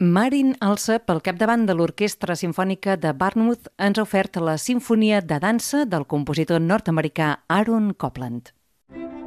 Marin Alsop, pel capdavant de l'Orquestra Simfònica de Bournemouth, ens ha ofert la Simfonia de dansa del compositor nord-americà Aaron Copland.